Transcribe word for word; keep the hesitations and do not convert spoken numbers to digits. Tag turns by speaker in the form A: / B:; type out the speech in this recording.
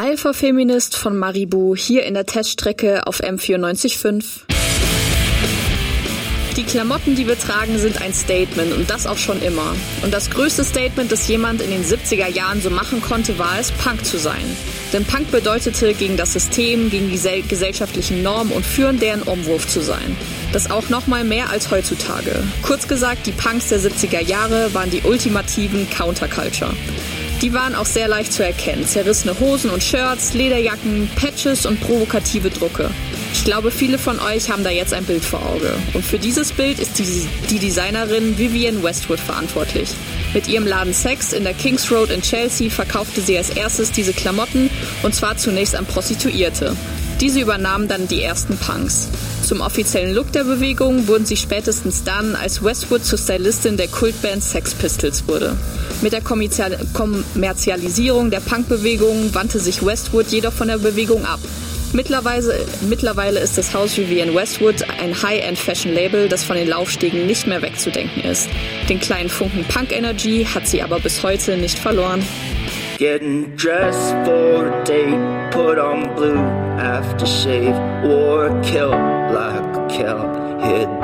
A: Alpha-Feminist von Maribu hier in der Teststrecke auf M vierundneunzig Komma fünf. Die Klamotten, die wir tragen, sind ein Statement und das auch schon immer. Und das größte Statement, das jemand in den siebziger Jahren so machen konnte, war es, Punk zu sein. Denn Punk bedeutete, gegen das System, gegen die gesellschaftlichen Normen und für deren Umwurf zu sein. Das auch nochmal mehr als heutzutage. Kurz gesagt, die Punks der siebziger Jahre waren die ultimativen Counterculture. Die waren auch sehr leicht zu erkennen. Zerrissene Hosen und Shirts, Lederjacken, Patches und provokative Drucke. Ich glaube, viele von euch haben da jetzt ein Bild vor Auge. Und für dieses Bild ist die, die Designerin Vivienne Westwood verantwortlich. Mit ihrem Laden Sex in der Kings Road in Chelsea verkaufte sie als erstes diese Klamotten, und zwar zunächst an Prostituierte. Diese übernahmen dann die ersten Punks. Zum offiziellen Look der Bewegung wurden sie spätestens dann, als Westwood zur Stylistin der Kultband Sex Pistols wurde. Mit der Kommerzialisierung der Punkbewegung wandte sich Westwood jedoch von der Bewegung ab. Mittlerweile, mittlerweile ist das Haus Vivienne Westwood ein High-End-Fashion-Label, das von den Laufstegen nicht mehr wegzudenken ist. Den kleinen Funken Punk-Energy hat sie aber bis heute nicht verloren.
B: Getting dressed for a date, put on blue aftershave, wore a kilt like a Celt, hit